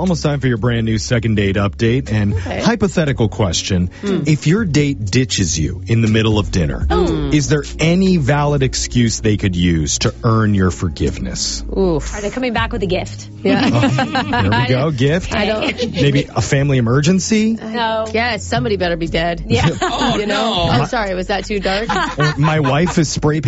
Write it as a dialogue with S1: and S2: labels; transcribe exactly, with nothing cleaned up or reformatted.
S1: almost time for your brand new second date update. And
S2: Okay.
S1: hypothetical question.
S2: Mm.
S1: If your date ditches you in the middle of dinner,
S2: Oh.
S1: is there any valid excuse they could use to earn your forgiveness?
S2: Oof.
S3: Are they coming back with a gift?
S2: Yeah.
S1: There we go. Gift?
S2: I don't.
S1: Maybe a family emergency?
S3: No.
S2: Yes, somebody better be dead.
S3: Yeah.
S4: Oh,
S2: You know?
S4: no.
S2: Oh, sorry. Was that too dark?
S1: Or my wife is spray